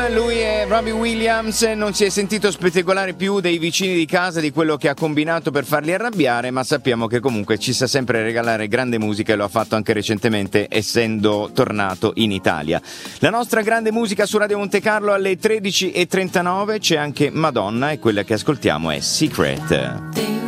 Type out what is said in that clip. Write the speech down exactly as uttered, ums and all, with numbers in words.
lui è Robbie Williams, non si è sentito spettacolare più dei vicini di casa di quello che ha combinato per farli arrabbiare, ma sappiamo che comunque ci sa sempre regalare grande musica e lo ha fatto anche recentemente essendo tornato in Italia. La nostra grande musica su Radio Monte Carlo alle tredici e trentanove, c'è anche Madonna e quella che ascoltiamo è Secret.